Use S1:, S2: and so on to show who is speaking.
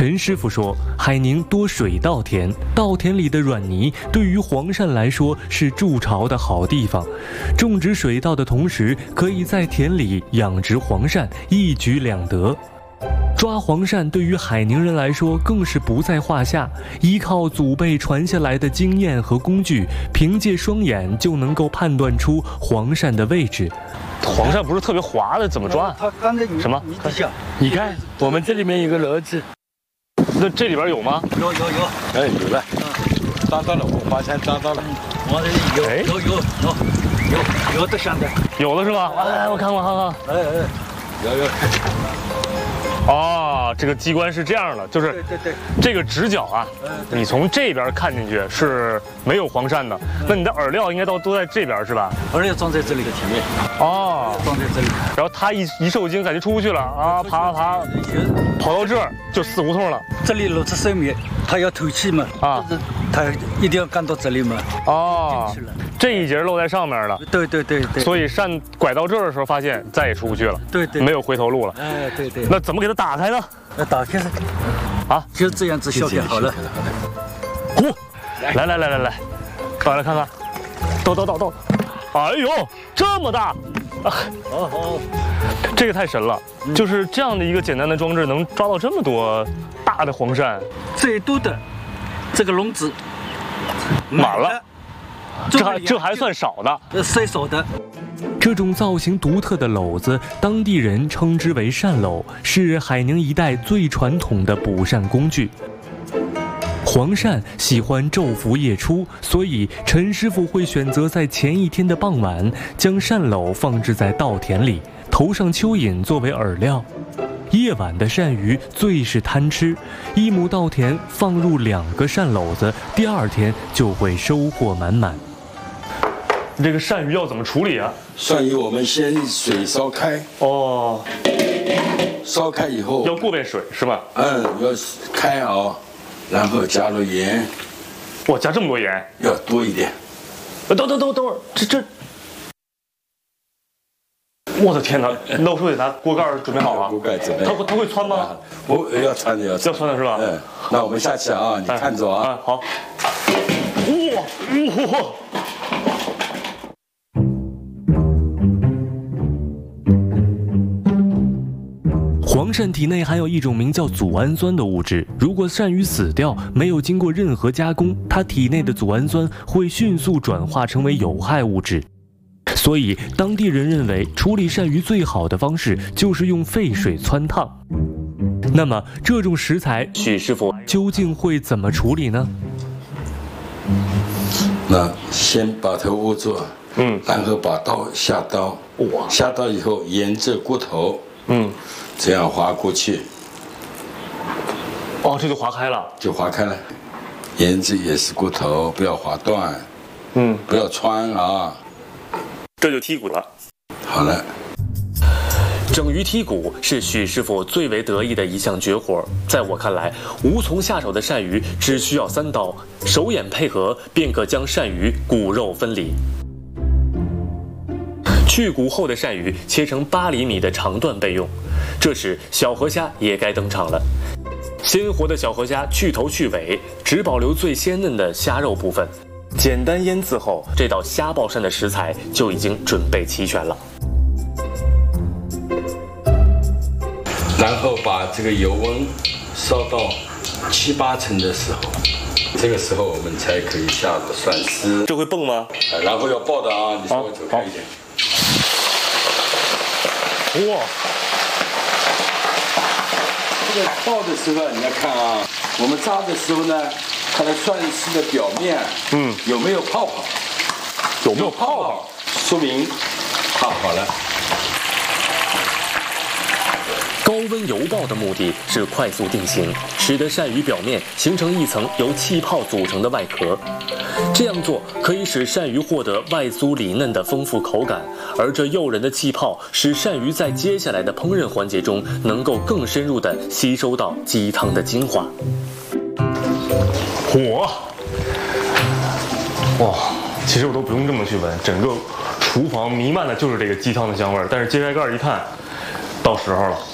S1: 陈师傅说，海宁多水稻田，稻田里的软泥对于黄鳝来说是筑巢的好地方。种植水稻的同时，可以在田里养殖黄鳝，一举两得。抓黄鳝对于海宁人来说更是不在话下，依靠祖辈传下来的经验和工具，凭借双眼就能够判断出黄鳝的位置。黄鳝不是特别滑的，怎么抓？
S2: 它刚才
S1: 什么？
S2: 你看，我们这里面有个篓子，
S1: 那这里边有吗？
S2: 有，
S3: 哎，有了，抓到了，我黄鳝抓到了。
S2: 我这里有的像的，
S1: 有的是吧？来，我看。
S3: 有。
S1: 哦，这个机关是这样的，就是
S2: 对，
S1: 这个直角啊，你从这边看进去是没有黄鳝的，那你的饵料应该都在这边是吧？
S2: 饵料装在这里的前面。
S1: 哦，
S2: 装在这里。
S1: 然后它一受惊，感觉出不去了啊，爬，跑到这儿就死胡同了。
S2: 这里露出生命，它要透气嘛，
S1: 啊，
S2: 它一定要干到这里嘛。
S1: 哦，
S2: 进去了。
S1: 这一节露在上面了。
S2: 对。
S1: 所以鳝拐到这儿的时候，发现再也出不去了。
S2: 对，
S1: 没有回头路了。
S2: 哎，对。
S1: 那怎么给它打开呢？
S2: 打开啊，就这样子削片好了。
S1: 呼，来，过来看看，到，哎呦，这么大！
S2: 哦，
S1: 这个太神了，就是这样的一个简单的装置，能抓到这么多大的黄鳝。
S2: 最多的这个笼子
S1: 满了，这还算少的，
S2: 最少的。
S1: 这种造型独特的篓子，当地人称之为鳝篓，是海宁一带最传统的捕鳝工具。黄鳝喜欢昼伏夜出，所以陈师傅会选择在前一天的傍晚，将鳝篓放置在稻田里，投上蚯蚓作为饵料。夜晚的鳝鱼最是贪吃，一亩稻田放入2个鳝篓子，第2天就会收获满满。这个鳝鱼要怎么处理啊？
S3: 鳝鱼我们先水烧开，
S1: 哦，
S3: 烧开以后
S1: 要过遍水是吧？
S3: 要开熬，然后加入盐。
S1: 哇，加这么多盐？
S3: 要多一点。
S1: 等会儿，这，我的天哪！那我是不是得拿锅盖准备好了？
S3: 锅盖准备。
S1: 它会穿吗？
S3: 我要穿的，
S1: 要穿的是吧？
S3: 那我们下去啊，你看着啊。
S1: 好。哇！黄鳝体内含有一种名叫组氨酸的物质，如果鳝鱼死掉，没有经过任何加工，它体内的组氨酸会迅速转化成为有害物质。所以当地人认为处理鳝鱼最好的方式就是用沸水汆烫。那么这种食材，许师傅究竟会怎么处理呢？
S3: 那先把头握住，然后把刀下刀，下刀以后沿着骨头，这样划过去。
S1: 哦，这就划开了，
S3: 沿着也是骨头，不要划断，不要穿啊。
S1: 这就剔骨了。
S3: 好了。
S1: 整鱼剔骨是许师傅最为得意的一项绝活，在我看来，无从下手的鳝鱼只需要3刀，手眼配合便可将鳝鱼骨肉分离。去骨后的鳝鱼切成8厘米的长段备用。这时小河虾也该登场了。鲜活的小河虾去头去尾，只保留最鲜嫩的虾肉部分。简单腌渍后，这道虾爆鳝的食材就已经准备齐全了。
S3: 然后把这个油温烧到7、8成的时候，这个时候我们才可以下入蒜丝。
S1: 这会蹦吗？
S3: 然后要爆的啊，你稍微走开一点。
S1: 哇！
S3: 这个爆的时候你要看啊，我们炸的时候呢，它的蒜丝的表面，有没有泡泡？
S1: 有没有泡泡？
S3: 说明它好了。
S1: 高温油爆的目的是快速定型，使得鳝鱼表面形成一层由气泡组成的外壳。这样做可以使鳝鱼获得外酥里嫩的丰富口感，而这诱人的气泡使鳝鱼在接下来的烹饪环节中能够更深入地吸收到鸡汤的精华。火！哇，其实我都不用这么去闻，整个厨房弥漫的就是这个鸡汤的香味儿。但是揭开盖一看，到时候了。